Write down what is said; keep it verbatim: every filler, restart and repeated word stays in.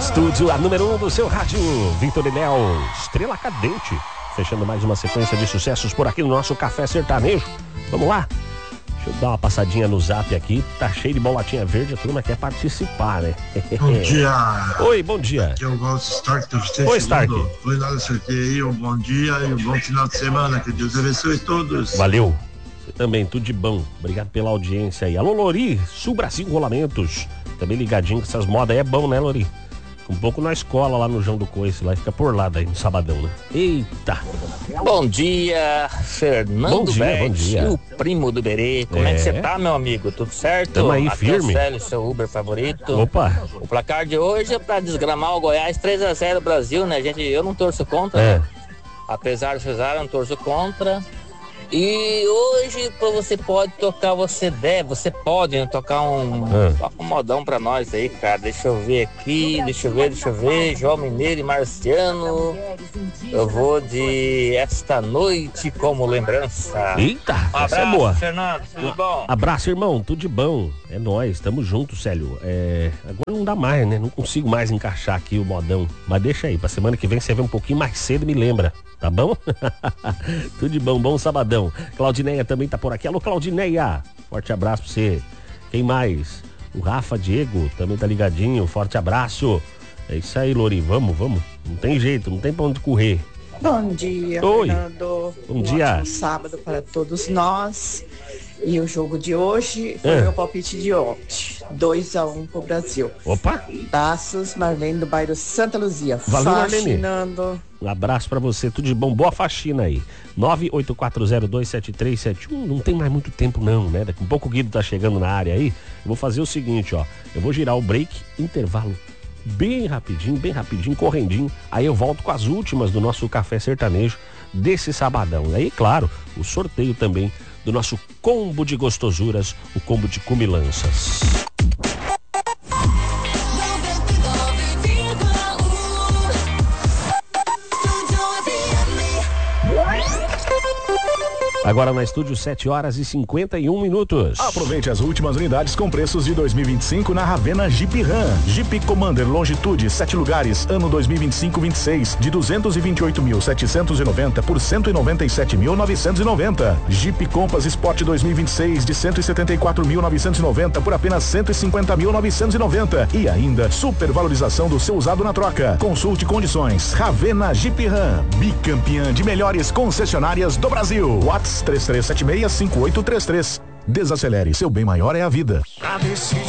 estúdio, a número um do seu rádio, Victor e Léo, Estrela Cadente, fechando mais uma sequência de sucessos por aqui no nosso Café Sertanejo. Vamos lá? Deixa eu dar uma passadinha no zap aqui, tá cheio de bolotinha verde, a turma quer participar, né? Bom dia. Oi, bom dia. Aqui é o Walter Stark do Vicente. Oi, Stark. Foi nada, acertei aí, um bom dia e um bom final de semana, que Deus abençoe todos. Valeu. Você também, tudo de bom. Obrigado pela audiência aí. Alô, Lori, Sul Brasil Rolamentos. Também ligadinho com essas modas aí, é bom, né, Lori? Um pouco na escola lá no João do Coice, lá fica por lá daí no sabadão, né? Eita! Bom dia, Fernando Bom dia, Berti, bom dia. o primo do Berê. Como é. é que você tá, meu amigo? Tudo certo? Tamo aí, Aqui firme. é o Célio, seu Uber favorito. Opa! O placar de hoje é pra desgramar o Goiás três a zero Brasil, né, gente? Eu não torço contra, É. né? Apesar de Cesar, eu não torço contra. E hoje você pode tocar, você deve, você pode né, tocar um, É. um modão pra nós aí, cara. Deixa eu ver aqui, deixa eu ver, deixa eu ver. João Mineiro e Marciano. Eu vou de Esta Noite como Lembrança. Eita, Um essa abraço, é boa. Fernando, tudo bom? Abraço, irmão, tudo de bom. É nóis, tamo junto, Célio. É, agora não dá mais, né? Não consigo mais encaixar aqui o modão. Mas deixa aí, pra semana que vem você vê um pouquinho mais cedo e me lembra, tá bom? Tudo de bom, bom sabadão. Claudineia também tá por aqui. Alô, Claudineia, forte abraço pra você. Quem mais? O Rafa Diego também tá ligadinho, forte abraço. É isso aí, Lori, vamos, vamos. Não tem jeito, não tem pra onde correr. Bom dia, Oi. Fernando. Bom um dia. ótimo sábado para todos nós. E o jogo de hoje foi É. meu palpite de ontem. dois a um pro Brasil. Opa! Taços, Marlene do bairro Santa Luzia. Valeu, Marlene. Fascinando. Um abraço pra você, tudo de bom, boa faxina aí. nove oito quatro zero dois sete três sete um, não tem mais muito tempo não, né? Daqui a pouco o Guido tá chegando na área aí. Eu vou fazer o seguinte, ó. Eu vou girar o break, intervalo bem rapidinho, bem rapidinho, correndinho. Aí eu volto com as últimas do nosso Café Sertanejo desse sabadão. E aí, claro, o sorteio também do nosso combo de gostosuras, o combo de comilanças. Agora na estúdio, sete horas e cinquenta e um minutos. Aproveite as últimas unidades com preços de dois mil e vinte e cinco na Ravena Jeep Ram. Jeep Commander Longitude, sete lugares, ano dois mil e vinte e cinco vinte e seis, de duzentos e vinte e oito mil setecentos e noventa por cento e noventa e sete mil novecentos e noventa. Jeep Compass Sport dois mil e vinte e seis, de cento e setenta e quatro mil novecentos e noventa por apenas cento e cinquenta mil novecentos e noventa. E ainda, supervalorização do seu usado na troca. Consulte condições. Ravena Jeep Ram, bicampeã de melhores concessionárias do Brasil. WhatsApp três três sete seis cinco oito três três. Desacelere, seu bem maior é a vida.